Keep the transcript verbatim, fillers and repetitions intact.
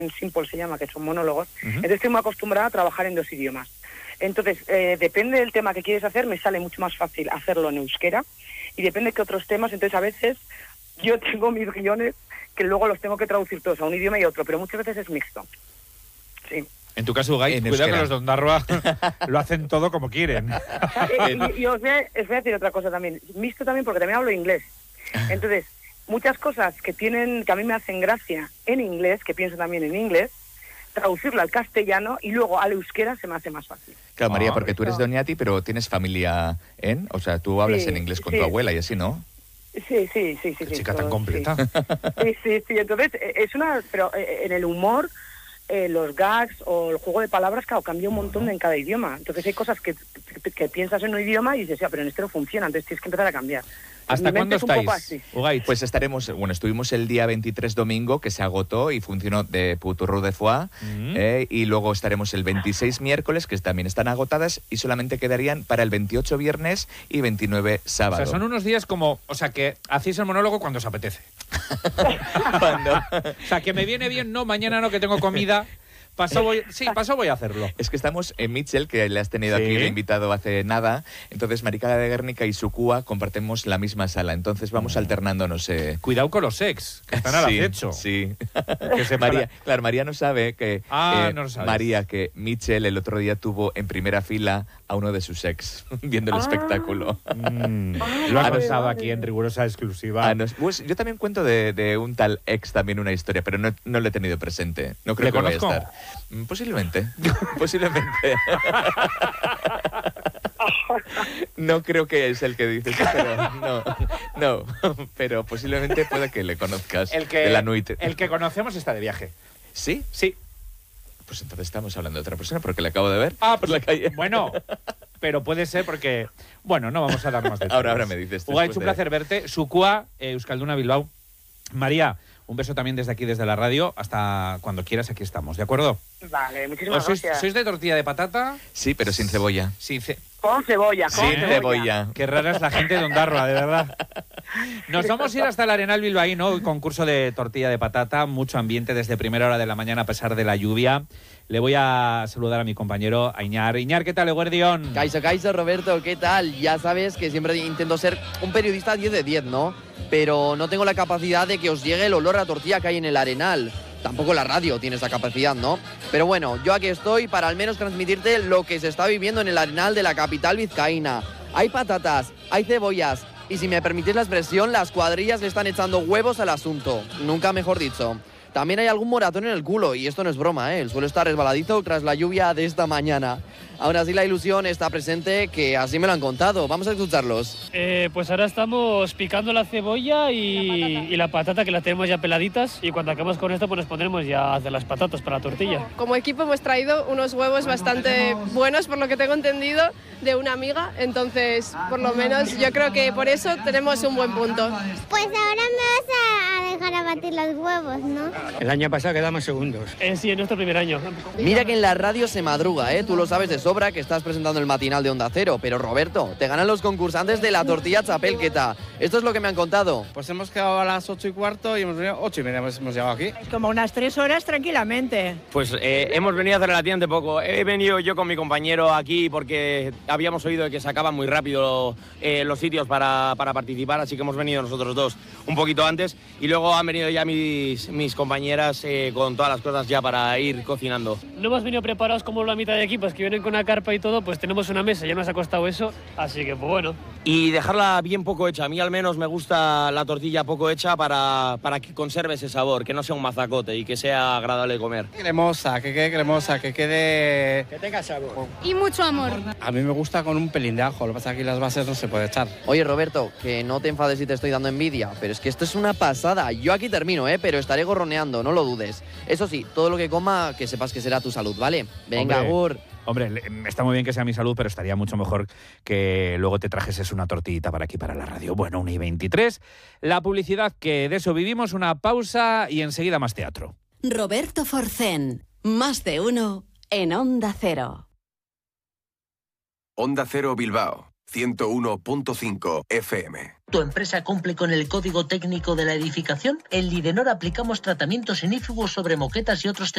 Simple se llama, que son monólogos. Uh-huh. Entonces estoy muy acostumbrada a trabajar en dos idiomas. Entonces, eh, depende del tema que quieres hacer, me sale mucho más fácil hacerlo en euskera, y depende de qué otros temas. Entonces, a veces yo tengo mis guiones que luego los tengo que traducir todos a un idioma y otro, pero muchas veces es mixto. Sí. En tu caso, Ugait, cuidado que los de Ondarroa lo hacen todo como quieren. y, y, y os, voy a, os voy a decir otra cosa también. Mixto también porque también hablo inglés. Entonces, muchas cosas que tienen, que a mí me hacen gracia en inglés, que pienso también en inglés, traducirlo al castellano y luego al euskera se me hace más fácil. Claro, María, porque tú eres de Oñati, pero tienes familia en... O sea, tú hablas sí, en inglés con sí. tu abuela y así, ¿no? Sí, sí, sí. sí Qué chica sí, tan todo, completa. Sí, sí, sí. Entonces, es una... Pero en el humor... Eh, los gags o el juego de palabras, claro, cambia un montón en cada idioma. Entonces hay cosas que, que, que piensas en un idioma y dices, ya, pero en este no funciona, entonces tienes que empezar a cambiar. ¿Hasta cuándo estáis, Ugait? Pues estaremos, bueno, estuvimos el día veintitrés domingo, que se agotó y funcionó de Puturro de Foix, mm. eh, y luego estaremos el veintiséis miércoles, que también están agotadas, y solamente quedarían para el veintiocho viernes y veintinueve sábado. O sea, son unos días como, o sea, que hacéis el monólogo cuando os apetece. ¿Cuándo? O sea, que me viene bien, no, mañana no, que tengo comida... Paso voy, sí, paso voy a hacerlo. Es que estamos en Mitchell, que le has tenido ¿Sí? aquí de invitado hace nada. Entonces, Maricala de Guernica y Sucúa compartimos la misma sala. Entonces, vamos mm. alternándonos. Eh. Cuidado con los ex, que están al sí, acecho. Sí, que se María, claro, María no sabe que... Ah, eh, no lo sabes. María, que Mitchell el otro día tuvo en primera fila a uno de sus ex, viendo el ah. espectáculo. Mm. Lo ha contado aquí en rigurosa exclusiva. Ah, no, pues yo también cuento de, de un tal ex también una historia, pero no, no lo he tenido presente. No creo ¿Le que conozco? vaya a estar. Posiblemente. Posiblemente. No creo que es el que dices, pero no, no, pero posiblemente pueda que le conozcas el que, de la nuit. El que conocemos está de viaje. ¿Sí? Sí. Pues entonces estamos hablando de otra persona porque le acabo de ver ah, por la calle. Bueno, pero puede ser porque... Bueno, no vamos a dar más detalles. Ahora, ahora me dices. Ugait, es un de... placer verte. Sucúa, eh, Euskalduna Bilbao. María, un beso también desde aquí, desde la radio. Hasta cuando quieras, aquí estamos, ¿de acuerdo? Vale, muchísimas sois, gracias. ¿Sois de tortilla de patata? Sí, pero sin cebolla. Sin ce... Con cebolla, con Sin cebolla. cebolla. Qué rara es la gente de Ondarroa, de verdad. Nos vamos a ir hasta el Arenal Bilbaíno, concurso de tortilla de patata, mucho ambiente desde primera hora de la mañana a pesar de la lluvia. Le voy a saludar a mi compañero Aiñar. Aiñar, ¿qué tal, Eguerdión? Caiso, Caiso, Roberto, ¿qué tal? Ya sabes que siempre intento ser un periodista diez de diez, ¿no? Pero no tengo la capacidad de que os llegue el olor a tortilla que hay en el Arenal. Tampoco la radio tiene esa capacidad, ¿no? Pero bueno, yo aquí estoy para al menos transmitirte lo que se está viviendo en el Arenal de la capital vizcaína. Hay patatas, hay cebollas y, si me permitís la expresión, las cuadrillas le están echando huevos al asunto. Nunca mejor dicho. También hay algún moratón en el culo, y esto no es broma, ¿eh? El suelo está resbaladizo tras la lluvia de esta mañana. Aún así la ilusión está presente, que así me lo han contado. Vamos a escucharlos. Eh, pues ahora estamos picando la cebolla y, y la patata, que la tenemos ya peladitas, y cuando acabemos con esto pues nos pondremos ya a hacer las patatas para la tortilla. Como equipo hemos traído unos huevos bastante buenos, por lo que tengo entendido, de una amiga, entonces por lo menos yo creo que por eso tenemos un buen punto. Pues ahora me vas a dejar a batir los huevos, ¿no? El año pasado quedamos segundos. Eh, sí, en nuestro primer año. Mira que en la radio se madruga, ¿eh? Tú lo sabes de sobra, que estás presentando el matinal de Onda Cero, pero Roberto, te ganan los concursantes de la tortilla chapelqueta. Esto es lo que me han contado. Pues hemos quedado a las ocho y cuarto y hemos venido ocho y media, hemos, hemos llegado aquí. Como unas tres horas tranquilamente. Pues eh, hemos venido hace relativamente poco. He venido yo con mi compañero aquí porque habíamos oído que sacaban muy rápido eh, los sitios para, para participar, así que hemos venido nosotros dos un poquito antes y luego han venido ya mis, mis compañeras eh, con todas las cosas ya para ir cocinando. No hemos venido preparados como la mitad de equipos que vienen con una carpa y todo, pues tenemos una mesa, ya nos ha costado eso, así que pues bueno. Y dejarla bien poco hecha. A mí al menos me gusta la tortilla poco hecha para, para que conserve ese sabor, que no sea un mazacote y que sea agradable de comer. Cremosa, que quede cremosa, que quede... Que tenga sabor. Y mucho amor. A mí me gusta con un pelín de ajo, lo que pasa es que aquí las bases no se puede echar. Oye, Roberto, que no te enfades si te estoy dando envidia, pero es que esto es una pasada. Yo aquí termino, ¿eh? Pero estaré gorroneando, no lo dudes. Eso sí, todo lo que coma, que sepas que será tu salud, ¿vale? Venga, Hombre. Gur. Hombre, está muy bien que sea mi salud, pero estaría mucho mejor que luego te trajeses una tortillita para aquí, para la radio. Bueno, una y veintitrés. La publicidad, que de eso vivimos, una pausa y enseguida más teatro. Roberto Forcén, más de uno en Onda Cero. Onda Cero Bilbao, ciento uno punto cinco F M. ¿Tu empresa cumple con el código técnico de la edificación? En Lidenor aplicamos tratamientos inífugos sobre moquetas y otros